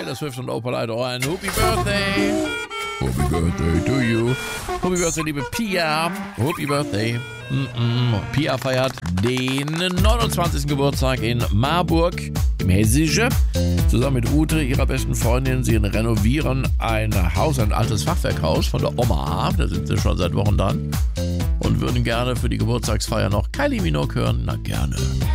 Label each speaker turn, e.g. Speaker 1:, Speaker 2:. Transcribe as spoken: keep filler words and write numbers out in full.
Speaker 1: Taylor Swift und Opalite Ohren. Happy Birthday. Happy Birthday to you. Happy Birthday, liebe Pia. Happy Birthday. Mm-mm. Pia feiert den neunundzwanzigsten Geburtstag in Marburg im Hessische. Zusammen mit Ute, ihrer besten Freundin. Sie renovieren ein Haus, ein altes Fachwerkhaus von der Oma. Da sind sie schon seit Wochen dran. Und würden gerne für die Geburtstagsfeier noch Kylie Minogue hören. Na, gerne.